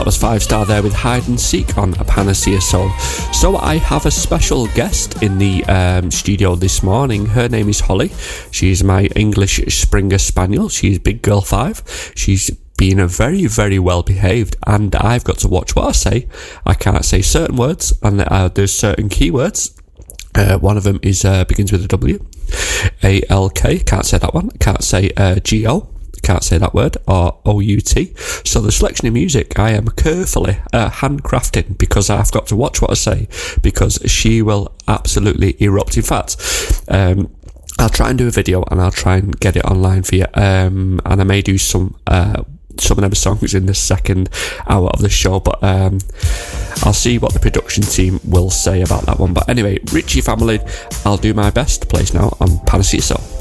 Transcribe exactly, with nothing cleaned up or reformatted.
was Five Star there with Hide and Seek on a Panacea Soul. So I have a special guest in the um, studio this morning. Her name is Holly. She's my English Springer Spaniel. She's Big Girl five. She's been a very, very well behaved, and I've got to watch what I say. I can't say certain words, and uh, there's certain keywords. Uh, one of them is uh, begins with a W. A L K, can't say that one. Can't say uh, G O. Can't say that word, or O U T. So the selection of music I am carefully uh, handcrafting, because I've got to watch what I say, because she will absolutely erupt. In fact, um, I'll try and do a video and I'll try and get it online for you, um, and I may do some uh, some of them songs in the second hour of the show, but um, I'll see what the production team will say about that one. But anyway, Richie Family, I'll do my best. Plays now on Panacea Soul.